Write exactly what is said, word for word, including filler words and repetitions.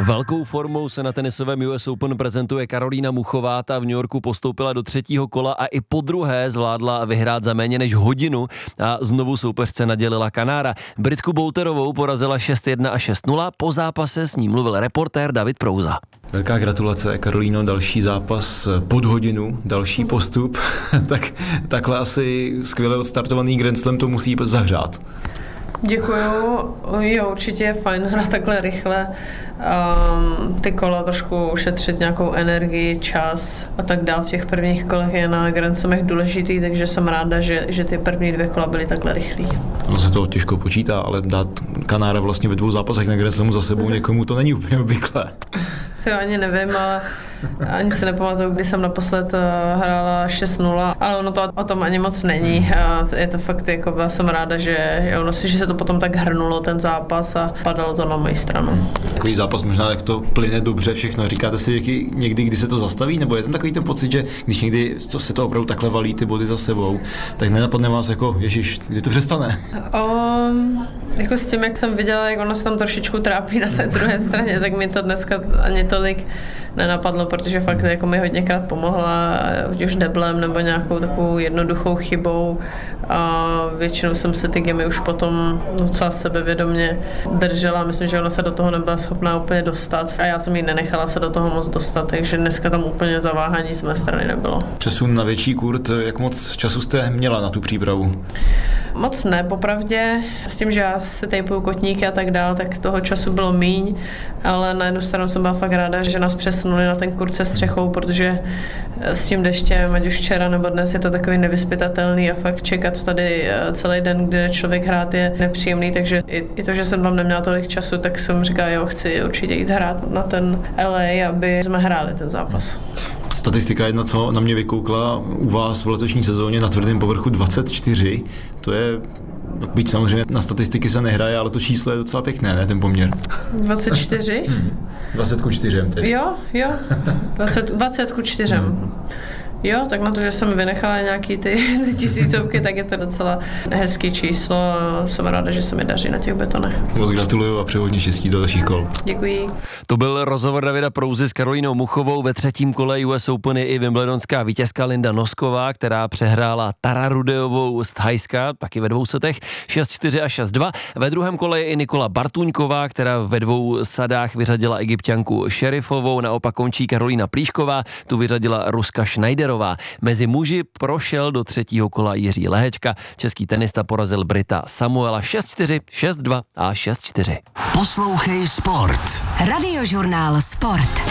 Velkou formou se na tenisovém U S Open prezentuje Karolína Muchová, ta v New Yorku postoupila do třetího kola a i podruhé zvládla vyhrát za méně než hodinu a znovu soupeřce nadělila Kanára. Britku Bouterovou porazila šest jedna a šest nula, po zápase s ní mluvil reportér David Prouza. Velká gratulace, Karolíno, další zápas pod hodinu, další postup, tak takhle asi skvěle odstartovaný Grand Slam to musí zahřát. Děkuju, jo, určitě je fajn hrát takhle rychle, um, ty kola trošku ušetřit nějakou energii, čas a tak dál. V těch prvních kolech je na Grand Slamech důležitý, takže jsem ráda, že, že ty první dvě kola byly takhle rychlý. Ono se to těžko počítá, ale dát Kanára vlastně ve dvou zápasech na Grand Slamu za sebou někomu to není úplně obvyklé. To ani nevím, ale ani si nepamatuju, kdy jsem naposled hrála šest nula, ale ono to o tom ani moc není. Je to fakt, jako byla jsem ráda, že, ono, že se to potom tak hrnulo, ten zápas, a padalo to na moji stranu. Takový zápas možná, jak to plyne dobře všechno. Říkáte si někdy, kdy se to zastaví, nebo je tam takový ten pocit, že když někdy to, se to opravdu takhle valí ty body za sebou, tak nenapadne vás jako, ježiš, kdy to přestane? Um, jako s tím, jak jsem viděla, jak ono se tam trošičku trápí na té druhé straně, tak mi to dneska ani tolik nenapadlo, protože fakt jako mi hodněkrát pomohla, ať už deblem nebo nějakou takovou jednoduchou chybou, a většinou jsem se ty gemy už potom docela sebevědomě držela. Myslím, že ona se do toho nebyla schopná úplně dostat a já jsem ji nenechala se do toho moc dostat, takže dneska tam úplně zaváhání z mé strany nebylo. Přesun na větší kurt, jak moc času jste měla na tu přípravu? Moc ne, popravdě. S tím, že já si tejpuju kotníky a tak dál, tak toho času bylo míň, ale na jednu stranu jsem byla fakt ráda, že nás přesunuli na ten kurt se střechou, protože s tím deštěm, ať už včera nebo dnes, je to takový nevyzpytatelný a fakt čekat tady celý den, kdy člověk hrát, je nepříjemný, takže i, i to, že jsem tam neměla tolik času, tak jsem říkala, jo, chci určitě jít hrát na ten L A, aby jsme hráli ten zápas. Statistika jedna, co na mě vykoukla u vás v letošní sezóně na tvrdém povrchu dvacet čtyři, to je, byť samozřejmě na statistiky se nehraje, ale to číslo je docela pěkné, ne, ten poměr. dvacet čtyři? Hmm. dvacet ku čtyřem tedy. Jo, jo, dvacet, dvacet ku čtyřem. Hmm. Jo, tak na to, že jsem vynechala nějaký ty, ty tisícovky, tak je to docela hezký číslo. Jsem ráda, že se mi daří na těch betonech. Moc gratuluju a přeji hodně štěstí do dalších kol. Děkuji. To byl rozhovor Davida Prouzy s Karolínou Muchovou. Ve třetím kole U S Open je i wimbledonská vítězka Linda Nosková, která přehrála Tara Rudeovou z Thajska, taky ve dvou setech, šest čtyři a šest dva. Ve druhém kole je i Nikola Bartuňková, která ve dvou sadách vyřadila Egypťanku Šerifovou, naopak končí Karolína Plíšková, tu vyřadila Ruska Schneiderová. Mezi muži prošel do třetího kola Jiří Lehečka, český tenista porazil Brita Samuela šest čtyři, šest dva a šest čtyři. Poslouchej Sport. Radiožurnál Sport.